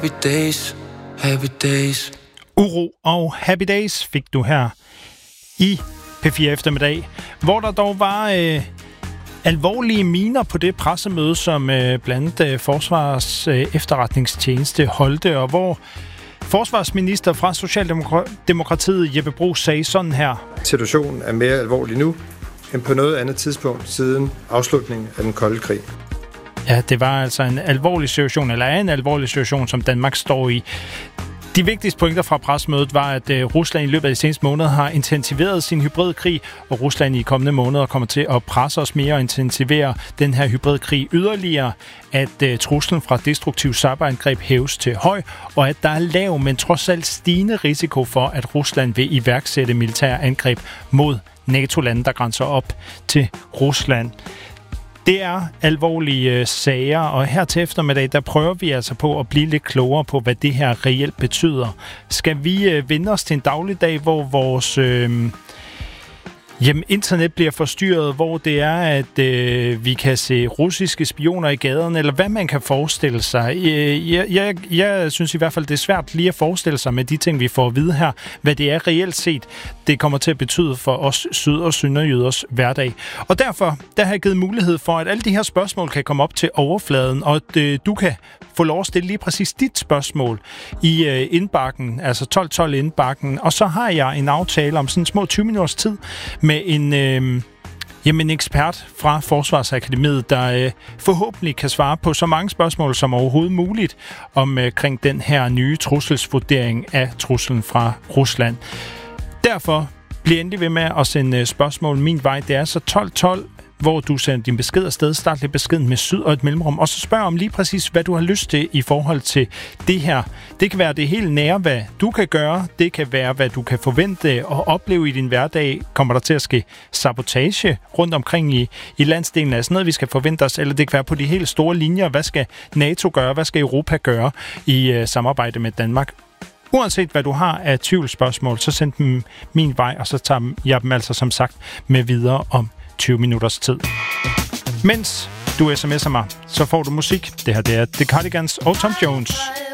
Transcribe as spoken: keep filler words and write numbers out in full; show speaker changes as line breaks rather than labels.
Happy days, happy days.
Uro og Happy Days fik du her i P fire Eftermiddag, hvor der dog var øh, alvorlige miner på det pressemøde, som øh, blandt andet øh, Forsvars øh, efterretningstjeneste holdte, og hvor forsvarsminister fra Socialdemokratiet Jeppe Bruus sagde sådan her.
Situationen er mere alvorlig nu end på noget andet tidspunkt siden afslutningen af den kolde krig.
Ja, det var altså en alvorlig situation, eller er en alvorlig situation, som Danmark står i. De vigtigste pointer fra pressemødet var, at uh, Rusland i løbet af de seneste måneder har intensiveret sin hybridkrig, og Rusland i kommende måneder kommer til at presse os mere og intensivere den her hybridkrig yderligere, at uh, truslen fra destruktiv cyberangreb hæves til høj, og at der er lav, men trods alt stigende risiko for, at Rusland vil iværksætte militære angreb mod NATO-lande, der grænser op til Rusland. Det er alvorlige øh, sager, og her til eftermiddag, der prøver vi altså på at blive lidt klogere på, hvad det her reelt betyder. Skal vi øh, vende os til en dagligdag, hvor vores øh, jamen, internet bliver forstyrret, hvor det er, at øh, vi kan se russiske spioner i gaderne, eller hvad man kan forestille sig. Øh, jeg, jeg, jeg synes i hvert fald, det er svært lige at forestille sig med de ting, vi får at vide her, hvad det er reelt set, det kommer til at betyde for os syd- og sønderjyders hverdag. Og derfor, der har jeg givet mulighed for, at alle de her spørgsmål kan komme op til overfladen, og at øh, du kan få lov at stille lige præcis dit spørgsmål i øh, indbakken, altså tolv tolv indbakken, og så har jeg en aftale om sådan små tyve minutters tid med en, øh, jamen, en ekspert fra Forsvarsakademiet, der øh, forhåbentlig kan svare på så mange spørgsmål som overhovedet muligt omkring øh, den her nye trusselsvurdering af truslen fra Rusland. Derfor bliv endelig ved med at sende spørgsmål min vej. Det er så tolv tolv, hvor du sender din besked afsted. Start lidt beskeden med syd og et mellemrum, og så spørg om lige præcis, hvad du har lyst til i forhold til det her. Det kan være det helt nære, hvad du kan gøre. Det kan være, hvad du kan forvente og opleve i din hverdag. Kommer der til at ske sabotage rundt omkring i, i landsdelen? Er sådan noget, vi skal forvente os? Eller det kan være på de helt store linjer. Hvad skal NATO gøre? Hvad skal Europa gøre i uh, samarbejde med Danmark? Uanset hvad du har af tvivlsspørgsmål, så send dem min vej, og så tager jeg dem altså som sagt med videre om tyve minutters tid. Mens du sms'er mig, så får du musik. Det her det er The Cardigans og Tom Jones.